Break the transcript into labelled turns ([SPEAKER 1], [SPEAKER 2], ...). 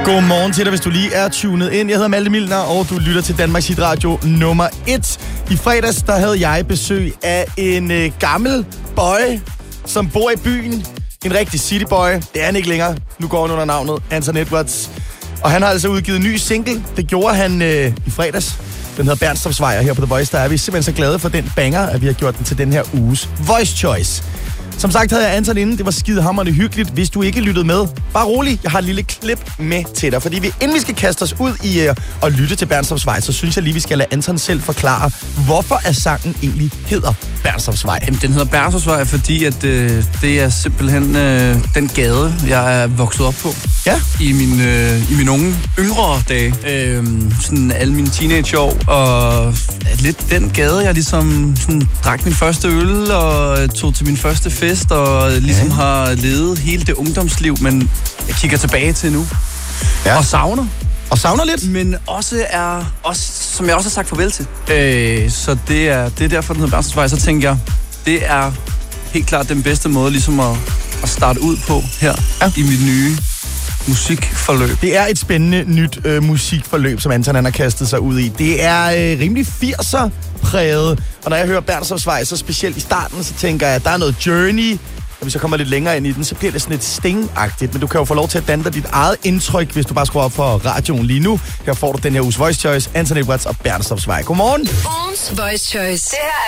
[SPEAKER 1] Godmorgen til dig, hvis du lige er tunet ind. Jeg hedder Malte Milner, og du lytter til Danmarks Hitradio nummer 1. I fredags, der havde jeg besøg af en gammel boy, som bor i byen. En rigtig cityboy. Det er han ikke længere. Nu går han under navnet Anton Edwards. Og han har altså udgivet en ny single. Det gjorde han i fredags. Den hedder Bernstorffsvej, og her på The Voice, der er vi simpelthen så glade for den banger, at vi har gjort den til den her uges Voice Choice. Som sagt havde jeg Anton inden. Det var skidehamrende hyggeligt. Hvis du ikke lyttede med, bare rolig. Jeg har et lille klip med til dig. Fordi inden vi skal kaste os ud i at lytte til Bernstorffsvej, så synes jeg lige, vi skal lade Anton selv forklare, hvorfor sangen egentlig hedder Bernstorffsvej.
[SPEAKER 2] Jamen, den hedder Bernstorffsvej, fordi at, det er simpelthen den gade, jeg er vokset op på.
[SPEAKER 1] Ja.
[SPEAKER 2] I mine yngre dage. Sådan alle mine teenageår. Og lidt den gade, jeg ligesom sådan, drak min første øl og tog til min første fest og ligesom har levet hele det ungdomsliv, men jeg kigger tilbage til nu.
[SPEAKER 1] Ja.
[SPEAKER 2] Og savner.
[SPEAKER 1] Og savner lidt.
[SPEAKER 2] Men også som jeg også har sagt farvel til. Så det er derfor, den hedder Bernstorffsvej. Så tænker jeg, det er helt klart den bedste måde ligesom at starte ud på her i mit nye musikforløb.
[SPEAKER 1] Det er et spændende nyt musikforløb, som Anton har kastet sig ud i. Det er rimelig 80'er præget, og når jeg hører Bernstorffsvej, så specielt i starten, så tænker jeg, at der er noget Journey. Når vi så kommer lidt længere ind i den, så bliver det sådan lidt Sting-agtigt. Men du kan jo få lov til at danne dit eget indtryk, hvis du bare skruer op for radioen lige nu. Her får du den her uges Voice Choice, Anton Edwards og Bernstorffsvej. Godmorgen.
[SPEAKER 3] Ugens Voice Choice.